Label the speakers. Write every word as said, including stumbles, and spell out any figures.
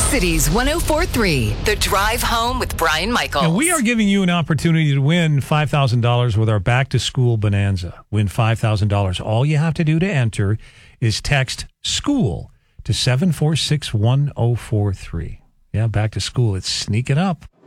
Speaker 1: Cities one oh four point three, The Drive Home with Brian Michaels.
Speaker 2: And we are giving you an opportunity to win five thousand dollars with our back-to-school bonanza. Win five thousand dollars. All you have to do to enter is text SCHOOL to seven four six one oh four three. Yeah, back to school. It's sneaking up.